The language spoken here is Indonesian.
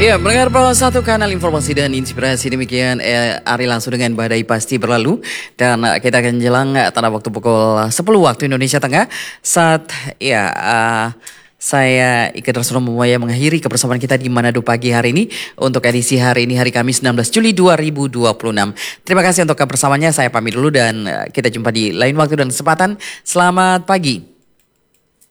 Ya, mendengar bahwa satu kanal informasi dan inspirasi demikian Ari langsung dengan badai pasti berlalu dan kita akan jelang tanda waktu pukul 10 waktu Indonesia Tengah saat saya Ika Darsono Memaya mengakhiri kebersamaan kita di Manado pagi hari ini untuk edisi hari ini hari Kamis 19 Juli 2026. Terima kasih untuk kebersamaannya, saya pamit dulu dan kita jumpa di lain waktu dan kesempatan. Selamat pagi.